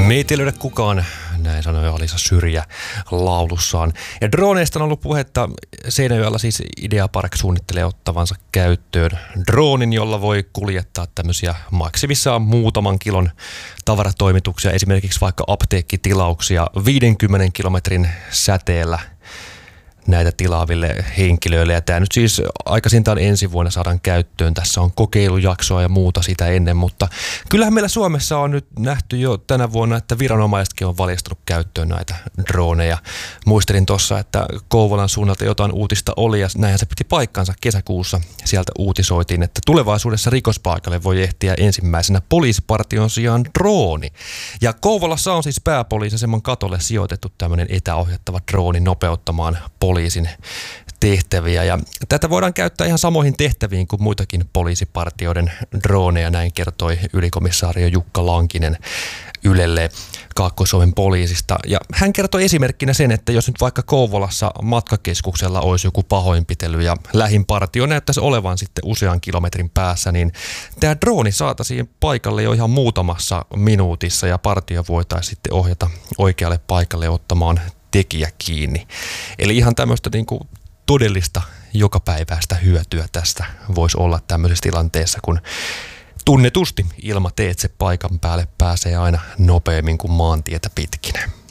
Meitä ei löydä kukaan, näin sanoi Alisa Syrjä laulussaan. Ja droneista on ollut puhetta. Seinäjoella siis Ideapark suunnittelee ottavansa käyttöön droonin, jolla voi kuljettaa tämmöisiä maksimissaan muutaman kilon tavaratoimituksia, esimerkiksi vaikka apteekkitilauksia 50 kilometrin säteellä näitä tilaaville henkilöille. Ja tämä nyt siis aikaisintaan ensi vuonna saadaan käyttöön. Tässä on kokeilujaksoa ja muuta sitä ennen, mutta kyllähän meillä Suomessa on nyt nähty jo tänä vuonna, että viranomaisetkin on valjastanut käyttöön näitä droneja. Muistelin tuossa, että Kouvolan suunnalta jotain uutista oli ja näinhän se piti paikkansa kesäkuussa. Sieltä uutisoitiin, että tulevaisuudessa rikospaikalle voi ehtiä ensimmäisenä poliisipartion sijaan drooni. Ja Kouvolassa on siis pääpoliisiaseman katolle sijoitettu tämmöinen etäohjattava drooni nopeuttamaan poliisin tehtäviä. Ja tätä voidaan käyttää ihan samoihin tehtäviin kuin muitakin poliisipartioiden droneja, näin kertoi ylikomissaario Jukka Lankinen Ylelle Kaakkois-Suomen poliisista. Ja hän kertoi esimerkkinä sen, että jos nyt vaikka Kouvolassa matkakeskuksella olisi joku pahoinpitely ja lähin partio näyttäisi olevan sitten usean kilometrin päässä, niin tämä drooni saataisiin paikalle jo ihan muutamassa minuutissa ja partio voitaisiin sitten ohjata oikealle paikalle ottamaan tekijä kiinni. Eli ihan tämmöistä niin kuin todellista jokapäiväistä hyötyä tästä voisi olla tämmöisessä tilanteessa, kun tunnetusti ilmateitse paikan päälle pääsee aina nopeammin kuin maantietä pitkin.